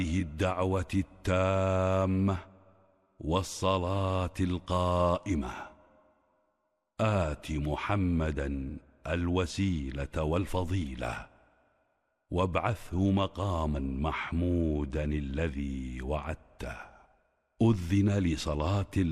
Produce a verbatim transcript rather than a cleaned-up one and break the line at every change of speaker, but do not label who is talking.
الدعوة التامة والصلاة القائمة آت محمدا الوسيلة والفضيلة وابعثه مقاما محمودا الذي وعدته. أذن لصلاة